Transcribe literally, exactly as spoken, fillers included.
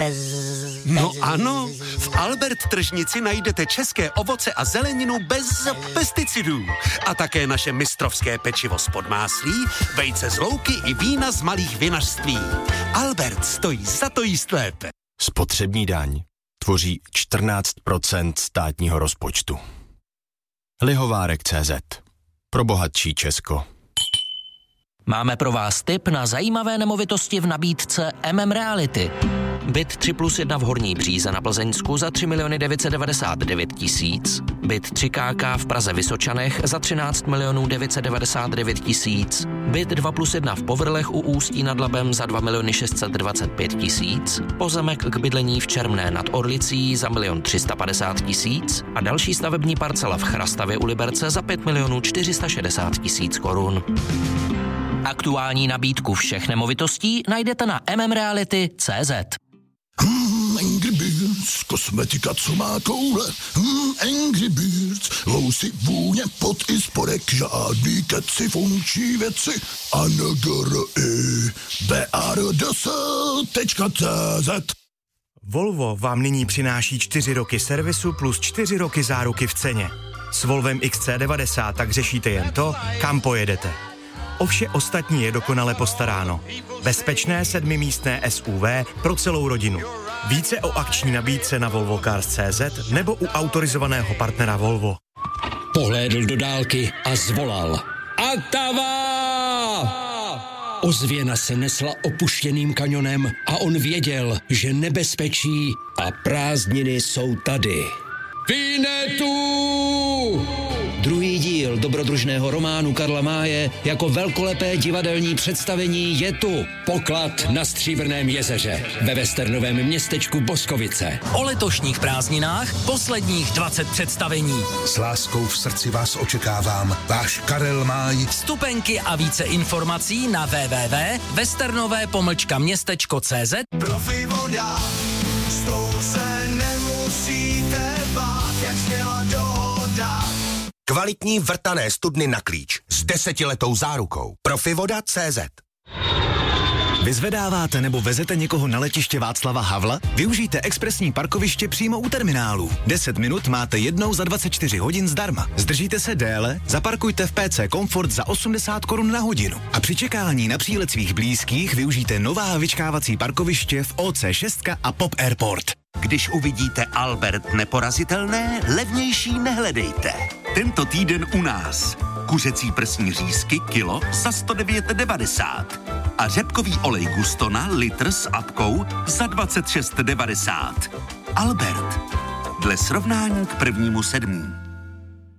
bez... No ano, v Albert tržnici najdete české ovoce a zeleninu bez pesticidů. A také naše mistrovské pečivo z podmáslí, vejce z louky i vína z malých vinařství. Albert stojí za to jíst lépe. Spotřební daň tvoří čtrnáct procent státního rozpočtu. Lihovárek tečka cé zet. Pro bohatší Česko. Máme pro vás tip na zajímavé nemovitosti v nabídce M M Reality. Byt tři plus jedna v Horní Bříze na Plzeňsku za tři miliony devět set devadesát devět tisíc. Byt tři ká ká v Praze Vysočanech za třináct milionů devět set devadesát devět tisíc. Byt dva plus jedna v Povrlech u Ústí nad Labem za dva miliony šest set dvacet pět tisíc. Pozemek k bydlení v Čermné nad Orlicí za milion tři sta padesát tisíc. A další stavební parcela v Chrastavě u Liberce za pět milionů čtyři sta šedesát tisíc korun. Aktuální nabídku všech nemovitostí najdete na M M Reality tečka cé zet. Hmm, Angry Birds, kosmetika, co má koule. Hmm, Angry Birds, vousy, vůně, pot i spodek, žádný keci, funkční věci. A N G R I B R D S tečka cé zet. Volvo vám nyní přináší čtyři roky servisu plus čtyři roky záruky v ceně. S Volvem X C devadesát tak řešíte jen to, kam pojedete. O vše ostatní je dokonale postaráno. Bezpečné sedmimístné S U V pro celou rodinu. Více o akční nabídce na volvo cars tečka cé zet nebo u autorizovaného partnera Volvo. Pohlédl do dálky a zvolal. Atava! Ozvěna se nesla opuštěným kanionem a on věděl, že nebezpečí a prázdniny jsou tady. Vinetu! Druhý díl dobrodružného románu Karla Máje jako velkolepé divadelní představení je tu. Poklad na Stříbrném jezeře ve westernovém městečku Boskovice. O letošních prázdninách posledních dvacet představení. S láskou v srdci vás očekávám, váš Karel Máj. Vstupenky a více informací na w w w tečka westernové pomlčka městečko tečka cé zet. Profi voda, s tou se nemusíte bát, jak zněla dohoda. Kvalitní vrtané studny na klíč s desetiletou zárukou. Profivoda tečka cé zet. Vyzvedáváte nebo vezete někoho na letiště Václava Havla? Využijte expresní parkoviště přímo u terminálu. deset minut máte jednou za dvacet čtyři hodin zdarma. Zdržíte se déle? Zaparkujte v P C Komfort za osmdesát korun na hodinu. A při čekání na přílet svých blízkých využijte nová vyčkávací parkoviště v O C šest a Pop Airport. Když uvidíte Albert neporazitelné, levnější nehledejte. Tento týden u nás. Kuřecí prsní řízky kilo za sto devět devadesát. A řepkový olej Gustona litr s apkou za dvacet šest devadesát. Albert. Dle srovnání k prvnímu sedmý.